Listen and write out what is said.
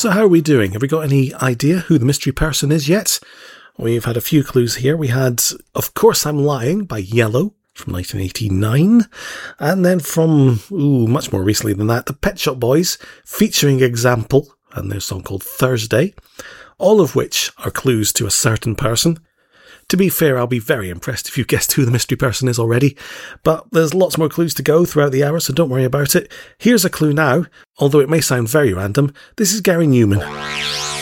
So how are we doing? Have we got any idea who the mystery person is yet? We've had a few clues here. We had Of Course I'm Lying by Yellow from 1989. And then from, much more recently than that, the Pet Shop Boys featuring Example and their song called Thursday. All of which are clues to a certain person. To be fair, I'll be very impressed if you guessed who the mystery person is already. But there's lots more clues to go throughout the hour, so don't worry about it. Here's a clue now. Although it may sound very random, this is Gary Newman.